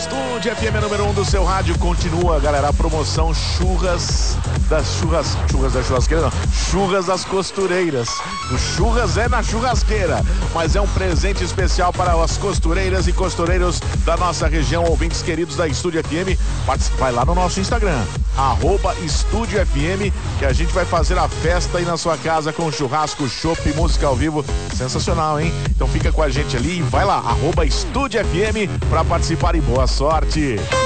Estúdio FM número 1 do seu rádio. Continua, galera, a promoção churras das churrasqueiras, não, churras das costureiras. O churras é na churrasqueira, mas é um presente especial para as costureiras e costureiros da nossa região, ouvintes queridos da Estúdio FM. Vai lá no nosso Instagram, @Estúdio FM, que a gente vai fazer a festa aí na sua casa com churrasco, chopp, música ao vivo. Sensacional, hein? Então fica com a gente ali e vai lá, @Estúdio FM, para participar e boa sorte.